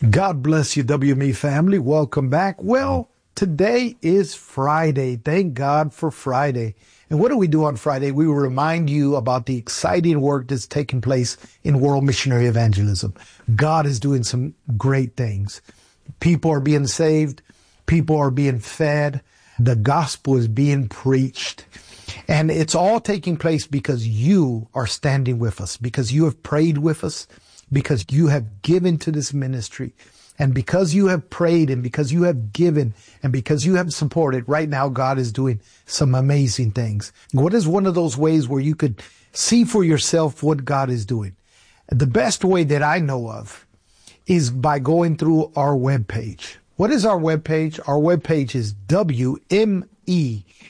God bless you, WME family. Welcome back. Well, today is Friday. Thank God for Friday. And what do we do on Friday? We remind you about the exciting work that's taking place in world missionary evangelism. God is doing some great things. People are being saved. People are being fed. The gospel is being preached. And it's all taking place because you are standing with us, because you have prayed with us, because you have given to this ministry. And because you have prayed and because you have given and because you have supported, right now God is doing some amazing things. What is one of those ways where you could see for yourself what God is doing? The best way that I know of is by going through our webpage. What is our webpage? Our webpage is WME